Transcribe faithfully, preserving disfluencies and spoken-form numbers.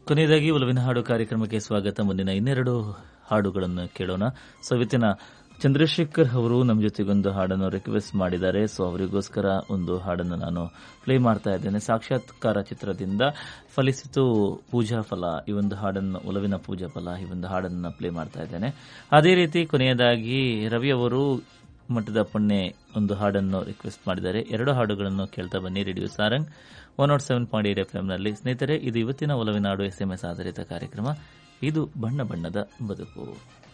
ಕೊನೆಯದಾಗಿ ಒಲವಿನ ಹಾಡು ಕಾರ್ಯಕ್ರಮಕ್ಕೆ ಸ್ವಾಗತ. ಮುಂದಿನ ಇನ್ನೆರಡು ಹಾಡುಗಳನ್ನು ಕೇಳೋಣ. ಸವಿತಿನ ಚಂದ್ರಶೇಖರ್ ಅವರು ನಮ್ಮ ಜೊತೆಗೊಂದು ಹಾಡನ್ನು ರಿಕ್ವೆಸ್ಟ್ ಮಾಡಿದ್ದಾರೆ. ಸೊ ಅವರಿಗೋಸ್ಕರ ಒಂದು ಹಾಡನ್ನು ನಾನು ಪ್ಲೇ ಮಾಡ್ತಾ ಇದ್ದೇನೆ. ಸಾಕ್ಷಾತ್ಕಾರ ಚಿತ್ರದಿಂದ ಫಲಿಸಿತು ಪೂಜಾ ಫಲ, ಈ ಒಂದು ಹಾಡನ್ನು, ಒಲವಿನ ಪೂಜಾ ಫಲ, ಈ ಒಂದು ಹಾಡನ್ನು ಪ್ಲೇ ಮಾಡ್ತಾ ಇದ್ದೇನೆ. ಅದೇ ರೀತಿ ಕೊನೆಯದಾಗಿ ರವಿ ಅವರು ಮಠದ ಪುಣ್ಯ ಒಂದು ಹಾಡನ್ನು ರಿಕ್ವೆಸ್ಟ್ ಮಾಡಿದ್ದಾರೆ. ಎರಡು ಹಾಡುಗಳನ್ನು ಕೇಳ್ತಾ ಬನ್ನಿ. Radio Sarang one not seven point eight F ಎಂನಲ್ಲಿ. ಸ್ನೇಹಿತರೆ, ಇದು ಇವತ್ತಿನ ಒಲವಿನ ಹಾಡು ಎಸ್ ಎಂ ಎಸ್ ಆಧಾರಿತ ಕಾರ್ಯಕ್ರಮ. ಇದು ಬಣ್ಣ ಬಣ್ಣದ ಬದುಕು.